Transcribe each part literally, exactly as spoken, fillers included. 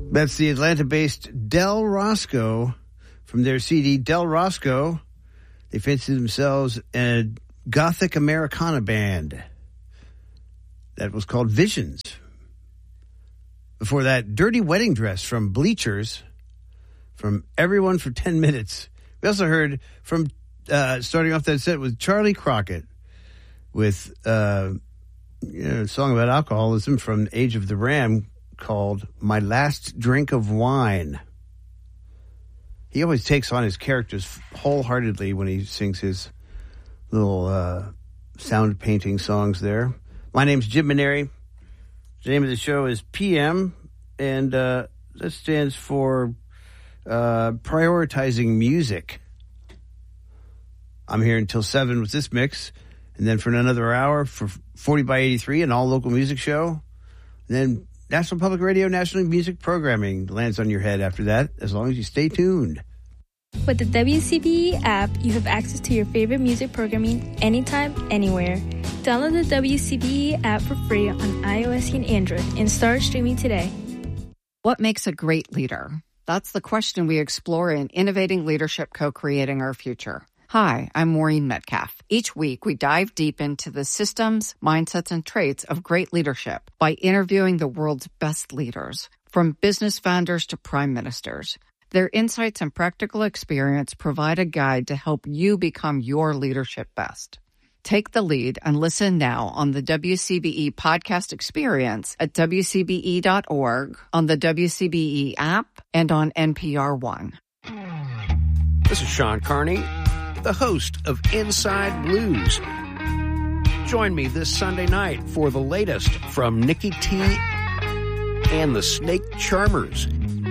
That's the Atlanta-based Del Roscoe from their C D, Del Roscoe. They fancy themselves a Gothic Americana band that was called Visions. Before that, Dirty Wedding Dress from Bleachers, from Everyone for ten minutes. We also heard from, uh, starting off that set with Charlie Crockett with uh, you know, a song about alcoholism from Age of the Ram called My Last Drink of Wine. He always takes on his characters wholeheartedly when he sings his little uh, sound painting songs there. My name's Jim Maneri. The name of the show is P M, and uh, that stands for uh, Prioritizing Music. I'm here until seven with this mix, and then for another hour for forty by eighty-three, an all-local music show. And then National Public Radio, National Music Programming lands on your head after that, as long as you stay tuned. With the W C B E app, you have access to your favorite music programming anytime, anywhere. Download the W C B E app for free on iOS and Android and start streaming today. What makes a great leader? That's the question we explore in Innovating Leadership, Co-Creating Our Future. Hi, I'm Maureen Metcalf. Each week, we dive deep into the systems, mindsets, and traits of great leadership by interviewing the world's best leaders, from business founders to prime ministers. Their insights and practical experience provide a guide to help you become your leadership best. Take the lead and listen now on the W C B E podcast experience at W C B E dot org, on the W C B E app, and on N P R One. This is Sean Carney, the host of Inside Blues. Join me this Sunday night for the latest from Nikki T and the Snake Charmers.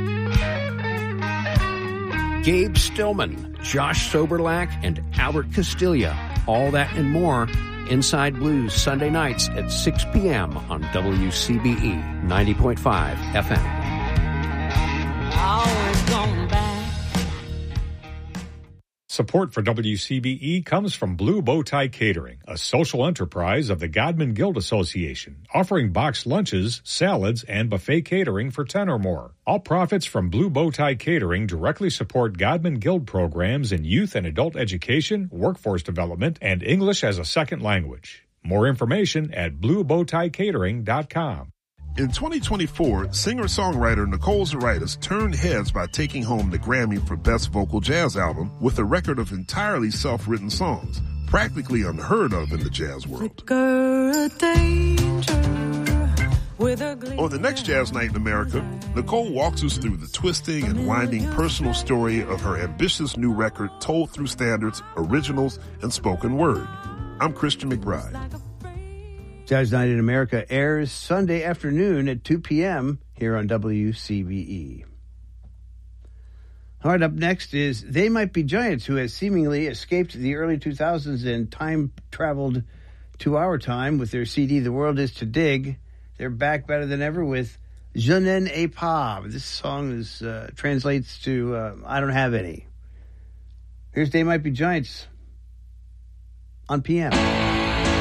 Gabe Stillman, Josh Soberlack, and Albert Castilla. All that and more. Inside Blues, Sunday nights at six p.m. on W C B E ninety point five F M. Always going back. Support for W C B E comes from Blue Bow Tie Catering, a social enterprise of the Godman Guild Association, offering boxed lunches, salads, and buffet catering for ten or more. All profits from Blue Bow Tie Catering directly support Godman Guild programs in youth and adult education, workforce development, and English as a second language. More information at blue bow tie catering dot com. In twenty twenty-four, singer-songwriter Nicole Zaritis turned heads by taking home the Grammy for Best Vocal Jazz Album with a record of entirely self-written songs, practically unheard of in the jazz world. On the next Jazz Night in America, Nicole walks us through the twisting and winding personal story of her ambitious new record told through standards, originals, and spoken word. I'm Christian McBride. Jazz Night in America airs Sunday afternoon at two p.m. here on W C B E. All right, up next is They Might Be Giants, who has seemingly escaped the early two thousands and time-traveled to our time with their C D, The World Is to Dig. They're back better than ever with Je n'ai pas. This song is, uh, translates to uh, I Don't Have Any. Here's They Might Be Giants on P M.